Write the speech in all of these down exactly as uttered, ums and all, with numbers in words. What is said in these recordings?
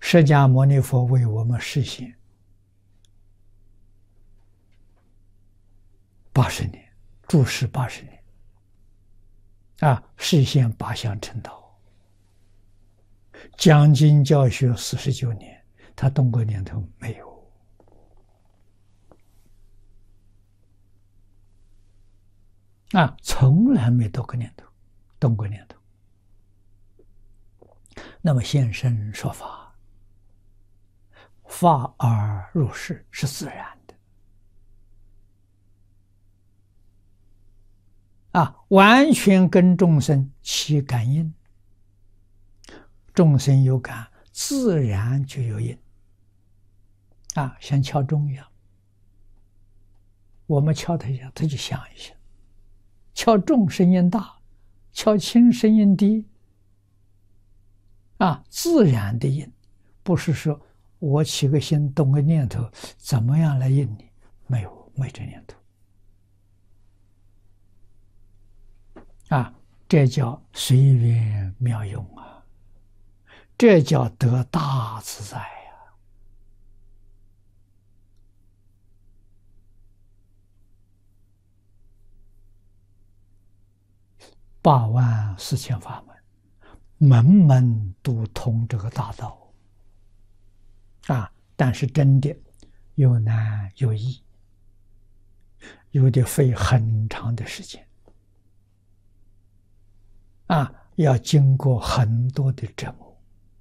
释迦牟尼佛为我们示现八十年，住世八十年，啊，示现八相成道，讲经教学四十九年，他动过念头没有？啊，从来没动过念头，动过念头。那么现身说法，发而入世是自然的，啊，完全跟众生起感应，众生有感，自然就有应，啊，像敲钟一样，我们敲它一下，它就响一下。敲重声音大，敲轻声音低，啊，自然的应，不是说我起个心动个念头，怎么样来应你？没有，没这念头。啊，这叫随缘妙用啊，这叫得大自在呀。八万四千法门，门门都通这个大道啊！但是真的有难有易，有的费很长的时间啊，要经过很多的折磨。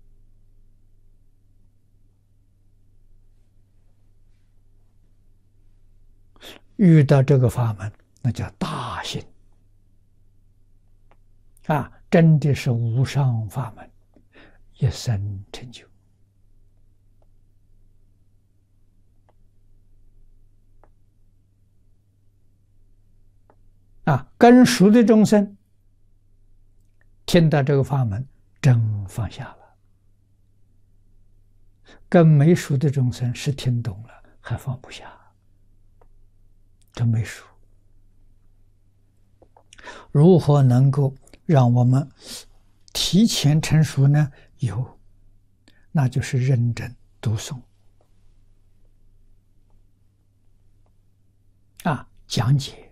遇到这个法门，那叫大幸。啊，真的是无上法门，一生成就。啊，跟熟的众生听到这个法门，真放下了；跟没熟的众生是听懂了，还放不下，这没熟。如何能够让我们提前成熟呢？有，那就是认真读诵啊，讲解，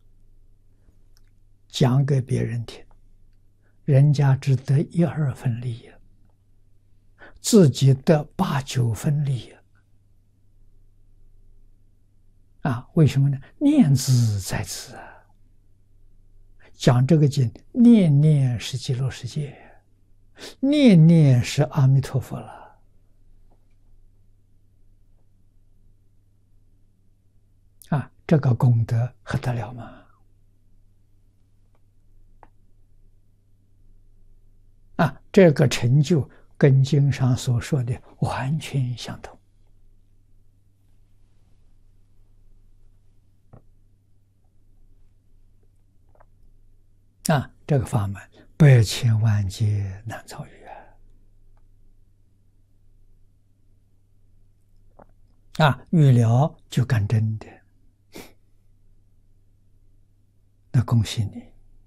讲给别人听，人家只得一二分利益，自己得八九分利益啊！为什么呢？念兹在兹啊！讲这个经，念念是极乐世界，念念是阿弥陀佛了。啊，这个功德还得了吗？啊，这个成就跟经上所说的完全相同。啊，这个法门百千万劫难遭遇啊！啊，遇了就干真的，那恭喜你。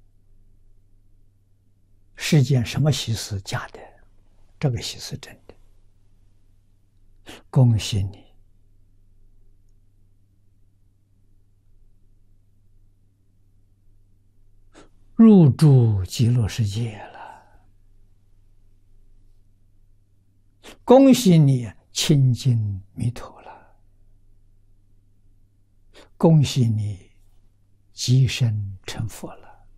世间什么喜事假的，这个喜是真的，恭喜你。入住极乐世界了，恭喜你亲近弥陀了，恭喜你即身成佛了。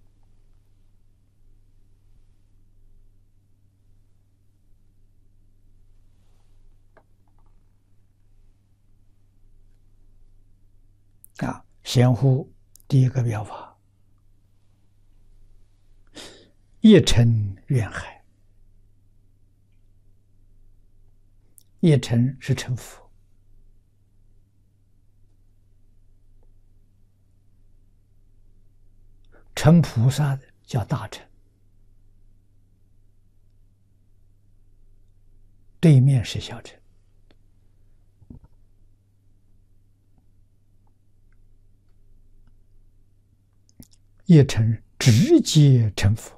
啊，贤护第一个表法。一尘愿海，一尘是成佛，成菩萨的叫大乘，对面是小乘。一尘直接成佛。